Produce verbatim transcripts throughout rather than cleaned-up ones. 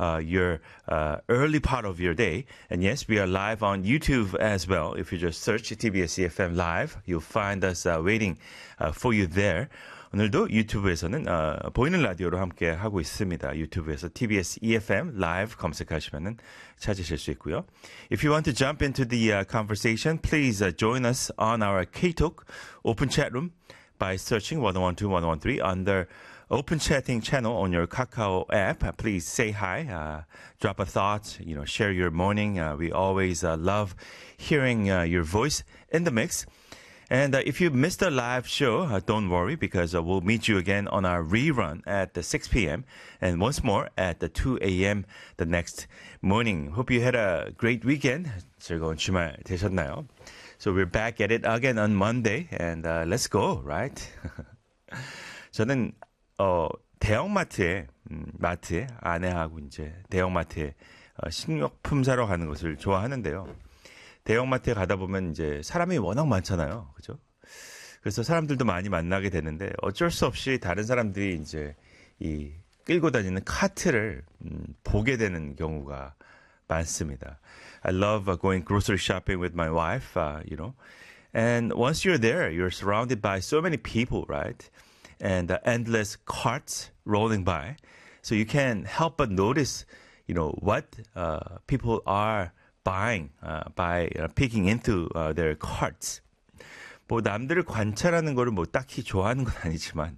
uh, your uh, early part of your day. And yes, we are live on YouTube as well. If you just search 티비에스 이에프엠 Live, you'll find us uh, waiting uh, for you there. 오늘도 유튜브에서는 어, 보이는 라디오로 함께 하고 있습니다. 유튜브에서 티비에스 이에프엠 Live 검색하시면 찾으실 수 있고요. If you want to jump into the uh, conversation, please uh, join us on our K-Talk open chat room by searching one oh one two, one oh one three under open chatting channel on your Kakao app. Please say hi, uh, drop a thought, you know, share your morning. Uh, we always uh, love hearing uh, your voice in the mix. And uh, if you missed the live show, uh, don't worry, because uh, we'll meet you again on our rerun at the six p.m. and once more at the two a.m. the next morning. Hope you had a great weekend. 즐거운 주말 되셨나요? So we're back at it again on Monday, and uh, let's go, right? 저는 어, 대형마트에 음, 마트에 아내하고 이제 대형마트에 어, 식료품 사러 가는 것을 좋아하는데요. 대형마트에 가다 보면 이제 사람이 워낙 많잖아요. 그죠? 그래서 사람들도 많이 만나게 되는데 어쩔 수 없이 다른 사람들이 이제 이 끌고 다니는 카트를 음, 보게 되는 경우가 많습니다. I love uh, going grocery shopping with my wife, uh, you know. And once you're there, you're surrounded by so many people, right? And uh, endless carts rolling by. So you can't help but notice, you know, what uh, people are buying uh, by uh, peeking into uh, their carts. 뭐 남들을 관찰하는 거를 뭐 딱히 좋아하는 건 아니지만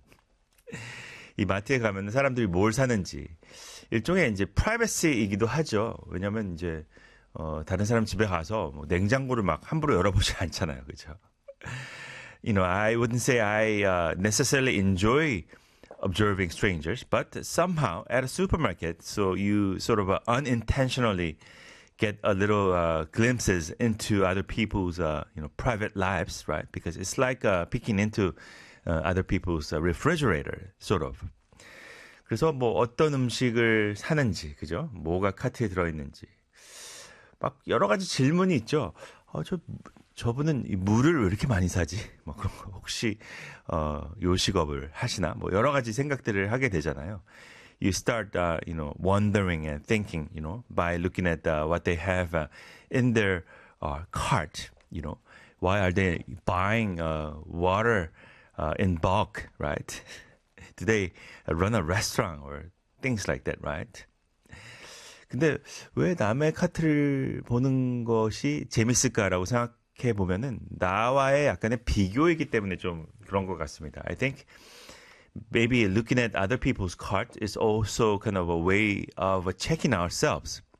이 마트에 가면 사람들이 뭘 사는지 일종의 이제 프라이버시이기도 하죠. 왜냐하면 이제 어, 다른 사람 집에 가서 뭐 냉장고를 막 함부로 열어보지 않잖아요, 그렇죠? You know, I wouldn't say I uh, necessarily enjoy observing strangers, but somehow at a supermarket, so you sort of uh, unintentionally get a little uh, glimpses into other people's, uh, you know, private lives, right? Because it's like uh, peeking into uh, other people's uh, refrigerator, sort of. 그래서 뭐 어떤 음식을 사는지, 그죠? 뭐가 카트에 들어있는지. 막 여러 가지 질문이 있죠. 어, 저, 저분은 이 물을 왜 이렇게 많이 사지? 뭐 그런 거 혹시 어, 요식업을 하시나? 뭐 여러 가지 생각들을 하게 되잖아요. You start, uh, you know, wondering and thinking, you know, by looking at uh, what they have uh, in their uh, cart, you know. Why are they buying uh, water uh, in bulk, right? Do they run a restaurant or things like that, right? 근데 왜 남의 카트를 보는 것이 재밌을까라고 생각해 보면은 나와의 약간의 비교이기 때문에 좀 그런 것 같습니다. I think maybe looking at other people's cart is also kind of a way of checking ourselves.